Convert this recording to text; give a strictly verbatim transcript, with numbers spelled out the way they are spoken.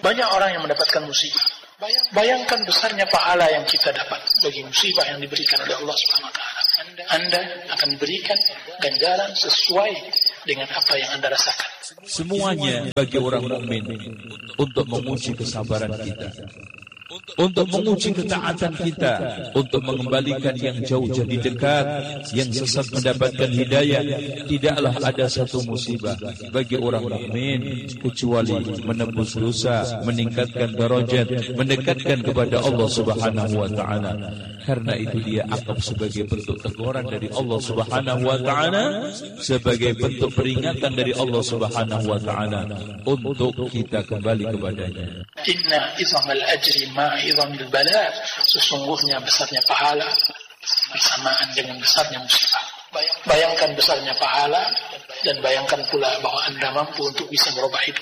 banyak orang yang mendapatkan musibah. Bayangkan besarnya pahala yang kita dapat bagi musibah yang diberikan oleh Allah Subhanahu wa taala. Anda akan diberikan ganjaran sesuai dengan apa yang Anda rasakan. Semuanya bagi orang mukmin untuk menguji kesabaran kita, untuk menguji ketaatan kita, untuk mengembalikan yang jauh jadi dekat, yang sesat mendapatkan hidayah. Tidaklah ada satu musibah bagi orang mukmin kecuali menebus dosa, meningkatkan derajat, mendekatkan kepada Allah Subhanahu wa taala. Karena itu dia anggap sebagai bentuk teguran dari Allah Subhanahu wa taala, sebagai bentuk peringatan dari Allah Subhanahu wa taala untuk kita kembali kepadanya. Inna izamal ajri ma'izamil bala, sesungguhnya besarnya pahala bersamaan dengan besarnya musibah. Bayangkan besarnya pahala dan bayangkan pula bahwa Anda mampu untuk bisa merubah hidup